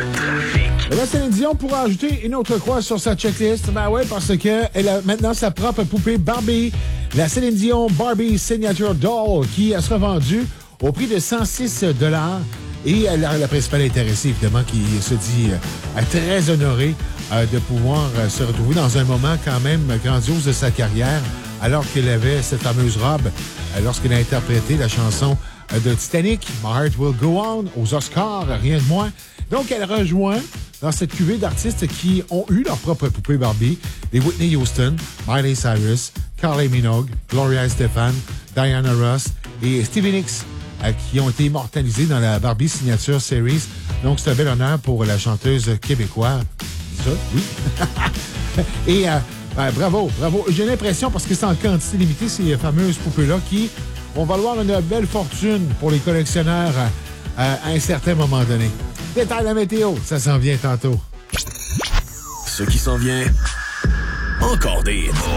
Et là, Céline Dion pourra ajouter une autre croix sur sa checklist. Ben oui, parce qu'elle a maintenant sa propre poupée Barbie, la Céline Dion Barbie Signature Doll, qui sera vendue au prix de 106 $. Et la principale intéressée, évidemment, qui se dit très honorée de pouvoir se retrouver dans un moment quand même grandiose de sa carrière, alors qu'elle avait cette fameuse robe lorsqu'elle a interprété la chanson de Titanic, My Heart Will Go On, aux Oscars, rien de moins. Donc, elle rejoint dans cette cuvée d'artistes qui ont eu leur propre poupée Barbie, les Whitney Houston, Miley Cyrus, Kylie Minogue, Gloria Estefan, Diana Ross et Stevie Nicks, qui ont été immortalisés dans la Barbie Signature Series. Donc, c'est un bel honneur pour la chanteuse québécoise. Ça, oui. Et bravo. J'ai l'impression, parce que c'est en quantité limitée, ces fameuses poupées-là qui vont valoir une belle fortune pour les collectionneurs à un certain moment donné. Détail de la météo, ça s'en vient tantôt. Ce qui s'en vient, encore des